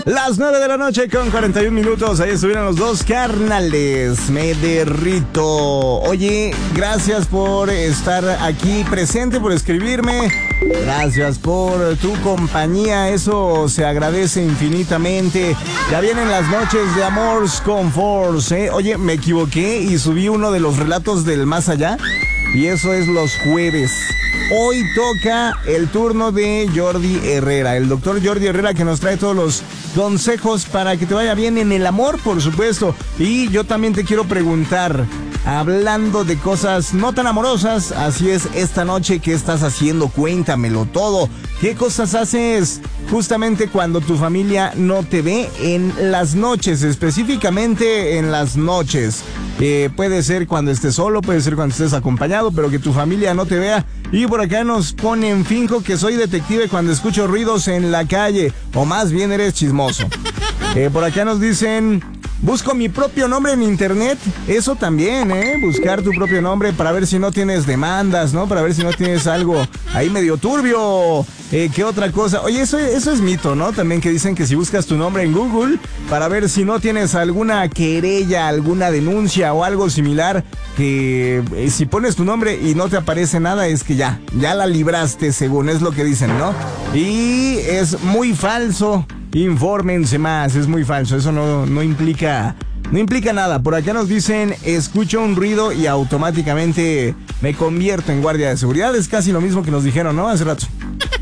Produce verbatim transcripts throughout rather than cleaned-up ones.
Las nueve de la noche con cuarenta y un minutos. Ahí estuvieron los dos carnales. Me derrito. Oye, gracias por estar aquí presente, por escribirme. Gracias por tu compañía. Eso se agradece infinitamente. Ya vienen las noches de Amors con Force, ¿eh? Oye, me equivoqué y subí uno de los relatos del más allá. Y eso es los jueves. Hoy toca el turno de Jordi Herrera, el doctor Jordi Herrera, que nos trae todos los consejos para que te vaya bien en el amor, por supuesto. Y yo también te quiero preguntar, hablando de cosas no tan amorosas, así es esta noche, ¿qué estás haciendo? Cuéntamelo todo. ¿Qué cosas haces justamente cuando tu familia no te ve en las noches, específicamente en las noches? Eh, puede ser cuando estés solo, puede ser cuando estés acompañado, pero que tu familia no te vea. Y por acá nos ponen finjo que soy detective cuando escucho ruidos en la calle, o más bien eres chismoso. Eh, por acá nos dicen, busco mi propio nombre en internet. Eso también, ¿eh? Buscar tu propio nombre para ver si no tienes demandas, ¿no? Para ver si no tienes algo ahí medio turbio. Eh, ¿Qué otra cosa? Oye, eso, eso es mito, ¿no? También que dicen que si buscas tu nombre en Google para ver si no tienes alguna querella, alguna denuncia o algo similar, que eh, si pones tu nombre y no te aparece nada es que ya, ya la libraste, según es lo que dicen, ¿no? Y es muy falso. Infórmense más, es muy falso, eso no, no implica, no implica nada. Por acá nos dicen, escucho un ruido y automáticamente me convierto en guardia de seguridad. Es casi lo mismo que nos dijeron, ¿no? Hace rato.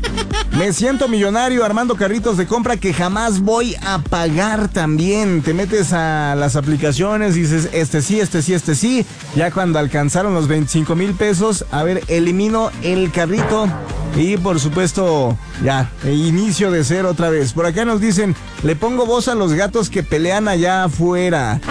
Me siento millonario armando carritos de compra que jamás voy a pagar también. Te metes a las aplicaciones y dices, este sí, este sí, este sí. Ya cuando alcanzaron los veinticinco mil pesos, a ver, elimino el carrito. Y por supuesto, ya, inicio de cero otra vez. Por acá nos dicen, le pongo voz a los gatos que pelean allá afuera.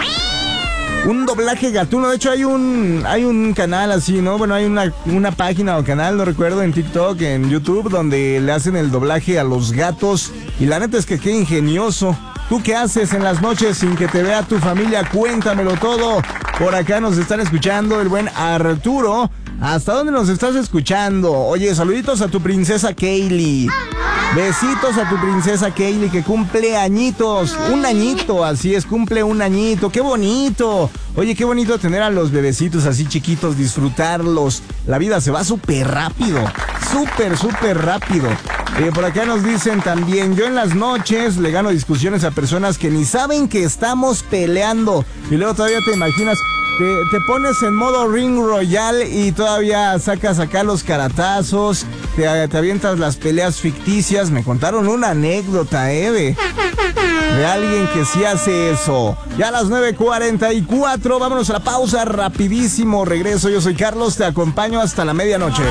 Un doblaje gatuno, de hecho hay un hay un canal así, ¿no? Bueno, hay una, una página o canal, no recuerdo, en TikTok, en YouTube, donde le hacen el doblaje a los gatos. Y la neta es que qué ingenioso. ¿Tú qué haces en las noches sin que te vea tu familia? Cuéntamelo todo. Por acá nos están escuchando el buen Arturo. ¿Hasta dónde nos estás escuchando? Oye, saluditos a tu princesa Kaylee. Besitos a tu princesa Kaylee, que cumple añitos. Un añito, así es, cumple un añito. ¡Qué bonito! Oye, qué bonito tener a los bebecitos así chiquitos, disfrutarlos. La vida se va súper rápido. Súper, súper rápido. Eh, por acá nos dicen también, yo en las noches le gano discusiones a personas que ni saben que estamos peleando. Y luego todavía te imaginas que te pones en modo Ring Royal y todavía sacas acá los caratazos, te, te avientas las peleas ficticias. Me contaron una anécdota, ¿eh? De, de alguien que sí hace eso. Ya a las nueve cuarenta y cuatro, vámonos a la pausa, rapidísimo regreso. Yo soy Carlos, te acompaño hasta la medianoche.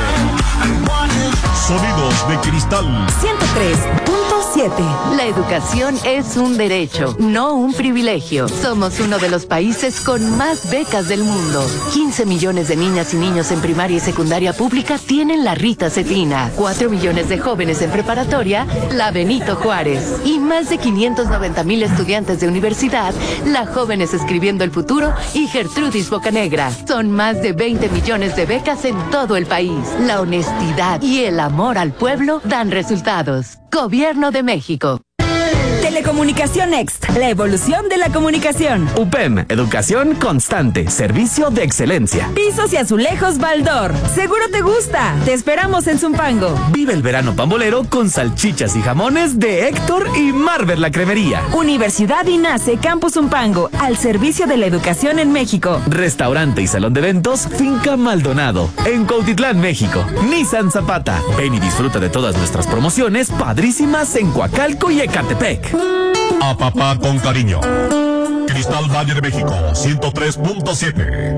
Sonidos de cristal ciento tres punto siete. La educación es un derecho, no un privilegio. Somos uno de los países con más becas del mundo. quince millones de niñas y niños en primaria y secundaria pública tienen la Rita Cetina. cuatro millones de jóvenes en preparatoria, la Benito Juárez. Y más de quinientos noventa mil estudiantes de universidad, la Jóvenes Escribiendo el Futuro y Gertrudis Bocanegra. Son más de veinte millones de becas en todo el país. La honestidad y el amor al pueblo dan resultados. Gobierno de México. Telecomunicación Next, la evolución de la comunicación. U P E M, educación constante, servicio de excelencia. Pisos y azulejos Baldor, seguro te gusta. Te esperamos en Zumpango. Vive el verano pambolero con salchichas y jamones de Héctor y Marvel la Cremería. Universidad INACE Campus Zumpango, al servicio de la educación en México. Restaurante y salón de eventos Finca Maldonado, en Cuautitlán, México. Nissan Zapata, ven y disfruta de todas nuestras promociones padrísimas en Coacalco y Ecatepec. A papá con cariño. Cristal Valle de México, ciento tres punto siete.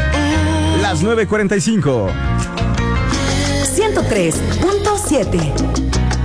Las nueve cuarenta y cinco. ciento tres punto siete.